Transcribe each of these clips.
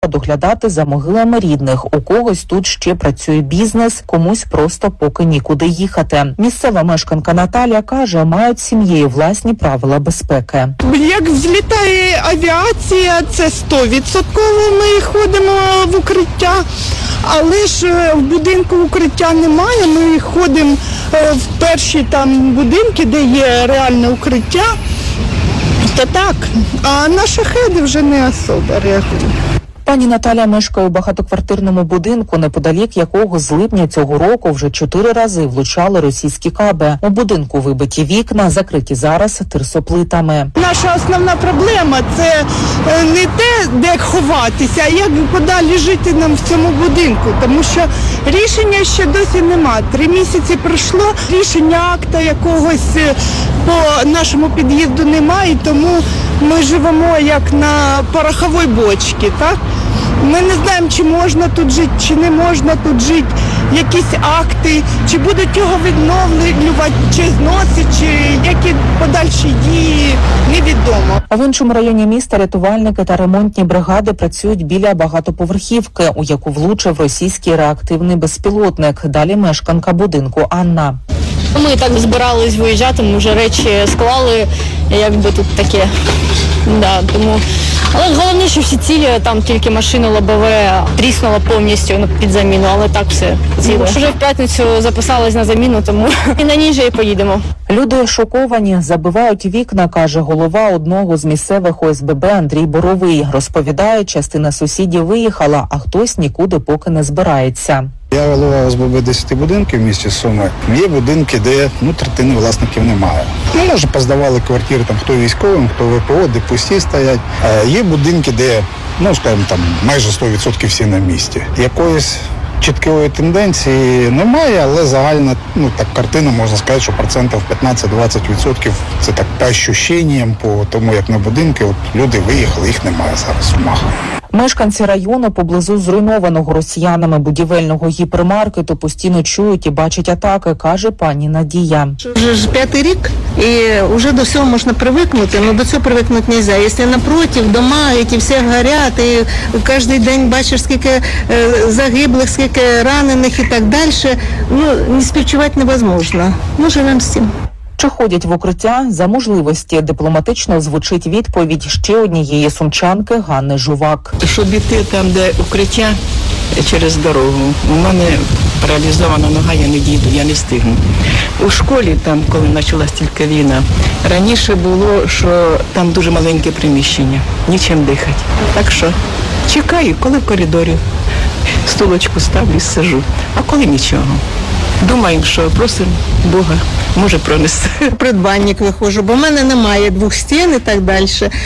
доглядати за могилами рідних. У когось тут ще працює бізнес, комусь просто поки нікуди їхати. Місцева мешканка Наталія каже, мають сім'єю власні правила безпеки. Як взлітає авіація, це 100% ми ходимо в укриття, але ж в будинку укриття немає, ми ходимо в перші там будинки, де є реальне укриття, то так, а на шахеди вже не особо реагують. Пані Наталя мешкає у багатоквартирному будинку, неподалік якого з липня цього року вже 4 рази влучали російські каби. У будинку вибиті вікна, закриті зараз тирсоплитами. Наша основна проблема – це не те, де ховатися, а як подалі жити нам в цьому будинку. Тому що рішення ще досі нема. 3 місяці пройшло, рішення акта якогось по нашому під'їзду немає, тому ми живемо як на пороховій бочці, так? Ми не знаємо, чи можна тут жити, чи не можна тут жити, якісь акти, чи будуть його відновлювати, чи зносять, чи які подальші дії, невідомо. А в іншому районі міста рятувальники та ремонтні бригади працюють біля багатоповерхівки, у яку влучив російський реактивний безпілотник. Далі мешканка будинку Анна. Ми так збирались виїжджати, ми вже речі склали, якби тут таке, да, тому... Але головне, що всі цілі, там тільки машина лобове тріснула повністю під заміну, але так все ціле. Вже в п'ятницю записались на заміну, тому і на ній же і поїдемо. Люди шоковані, забивають вікна, каже голова одного з місцевих ОСББ Андрій Боровий. Розповідає, частина сусідів виїхала, а хтось нікуди поки не збирається. Я голова ОСББ 10 будинків в місті Суми. Є будинки, де третини власників немає. Може, поздавали квартири, там, хто військовим, хто ВПО, де пусті стоять. Є будинки, де, скажімо, там, майже 100% всі на місці. Якоїсь чіткої тенденції немає, але загальна картина, можна сказати, що 15-20% це так по ощущенням, по тому, як на будинки, люди виїхали, їх немає зараз в Махах. Мешканці району поблизу зруйнованого росіянами будівельного гіпермаркету постійно чують і бачать атаки, каже пані Надія. Вже ж 5-й рік, і вже до всього можна привикнути, але до цього привикнути не можна. Якщо напротив, дома, які всі горять, і кожен день бачиш, скільки загиблих, скільки ранених і так далі, не співчувати невозможно. Ми живемо з цим. Чи ходять в укриття? За можливості дипломатично звучить відповідь ще однієї сумчанки Ганни Жувак. Щоб іти там, де укриття, через дорогу, у мене паралізована нога, я не дійду, я не встигну. У школі, там, коли почалась тільки війна, раніше було, що там дуже маленьке приміщення, нічим дихати. Так що чекаю, коли в коридорі стулочку ставлю і сиджу, а коли нічого. Думаємо, що просимо Бога, може пронести. Придбанник виходжу, бо в мене немає 2 стін і так далі.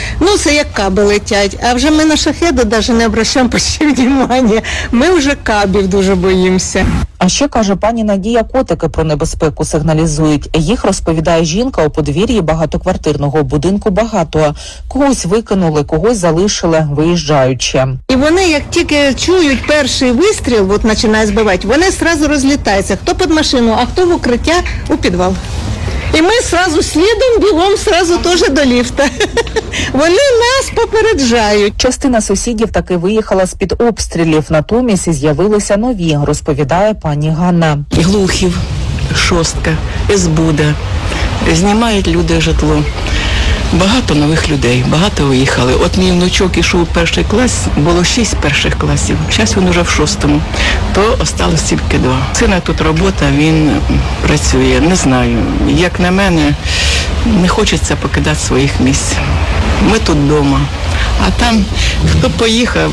Це як каби летять. А вже ми на шахеди навіть не обращаємо почти уваги. Ми вже кабів дуже боїмося. А ще, каже пані Надія, котики про небезпеку сигналізують. Їх, розповідає жінка, у подвір'ї багатоквартирного будинку багато. Когось викинули, когось залишили, виїжджаючи. І вони, як тільки чують перший вистріл, починає збивати, вони одразу розлітаються. Хто під машину, а хто в укриття, у підвал. І ми одразу слідом, бігом, одразу теж до ліфта. Вони нас попереджають. Частина сусідів таки виїхала з-під обстрілів, натомість з'явилися нові, розповідає пані Ганна. Глухів, Шостка, Езбуда. Знімають люди житло. Багато нових людей, багато виїхали. От мій внучок ішов у 1 клас, було 6 перших класів, зараз він вже в 6-му, то осталось тільки 2. Сина тут робота, він працює, не знаю. Як на мене, не хочеться покидати своїх місць. Ми тут вдома, а там хто поїхав,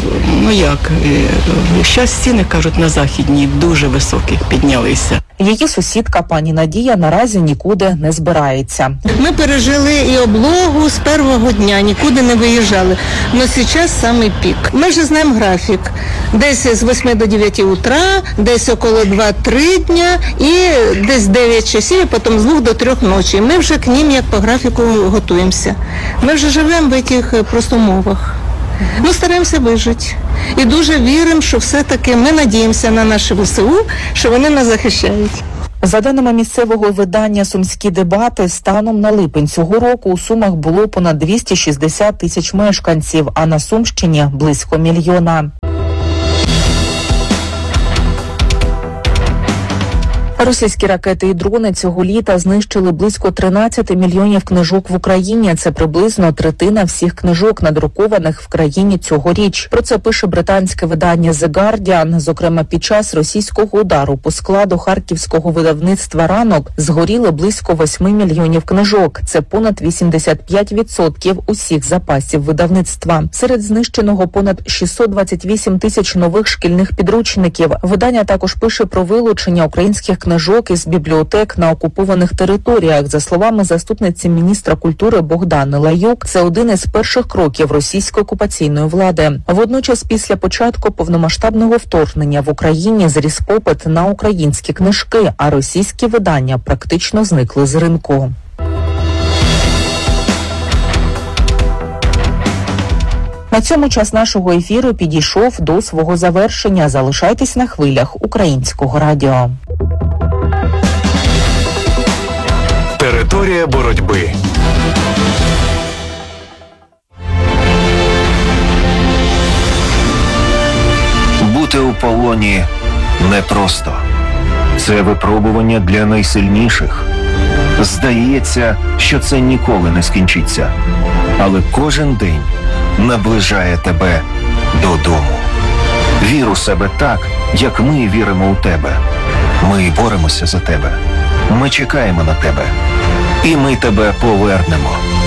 зараз ціни, кажуть, на Західній дуже високі піднялися. Її сусідка пані Надія наразі нікуди не збирається. Ми пережили і облогу з першого дня, нікуди не виїжджали. Але зараз самий пік. Ми вже знаємо графік. Десь з 8 до 9 утра, десь около 2-3 дня і десь 9 часів, і потім з 2 до 3 ночі. Ми вже к ним, як по графіку, готуємося. Ми вже живемо в цих просто умовах. Стараємося вижити. І дуже віримо, що все-таки ми надіємося на наші ВСУ, що вони нас захищають. За даними місцевого видання «Сумські дебати», станом на липень цього року у Сумах було понад 260 тисяч мешканців, а на Сумщині – близько мільйона. Російські ракети і дрони цього літа знищили близько 13 мільйонів книжок в Україні. Це приблизно третина всіх книжок, надрукованих в країні цьогоріч. Про це пише британське видання The Guardian. Зокрема, під час російського удару по складу харківського видавництва «Ранок» згоріли близько 8 мільйонів книжок. Це понад 85% усіх запасів видавництва. Серед знищеного понад 628 тисяч нових шкільних підручників. Видання також пише про вилучення українських книжок із бібліотек на окупованих територіях. За словами заступниці міністра культури Богдани Лаюк, це один із перших кроків російської окупаційної влади. Водночас, після початку повномасштабного вторгнення в Україні зріс попит на українські книжки, а російські видання практично зникли з ринку. На цьому час нашого ефіру підійшов до свого завершення. Залишайтесь на хвилях Українського радіо. Територія боротьби. Бути у полоні непросто. Це випробування для найсильніших. Здається, що це ніколи не скінчиться. Але кожен день наближає тебе додому. Вір у себе так, як ми віримо у тебе. Ми боремося за тебе. Ми чекаємо на тебе. І ми тебе повернемо.